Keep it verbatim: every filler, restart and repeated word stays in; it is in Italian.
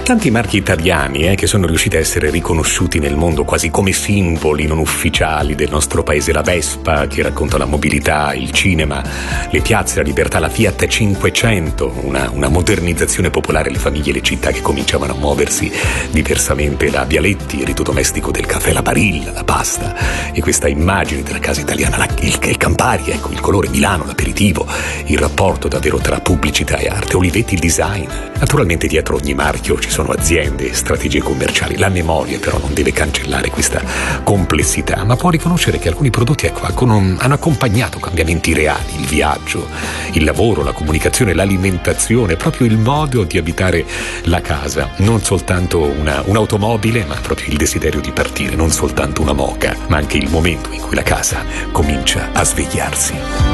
Tanti marchi italiani eh, che sono riusciti a essere riconosciuti nel mondo quasi come simboli non ufficiali del nostro paese. La Vespa, che racconta la mobilità, il cinema, le piazze, la libertà, la Fiat cinquecento, una, una modernizzazione popolare, le famiglie e le città che cominciavano a muoversi diversamente, la Bialetti, il rito domestico del caffè, la Barilla, la pasta e questa immagine della casa italiana, la, il, il Campari, ecco, il colore, Milano, l'aperitivo, il rapporto davvero tra pubblicità e arte, Olivetti, il design. Naturalmente dietro ogni marchio ci sono aziende, strategie commerciali. La memoria però non deve cancellare questa complessità, ma può riconoscere che alcuni prodotti ecco, hanno accompagnato cambiamenti reali, il viaggio, il lavoro, la comunicazione, l'alimentazione, proprio il modo di abitare la casa, non soltanto una, un'automobile, ma proprio il desiderio di partire, non soltanto una moka, ma anche il momento in cui la casa comincia a svegliarsi.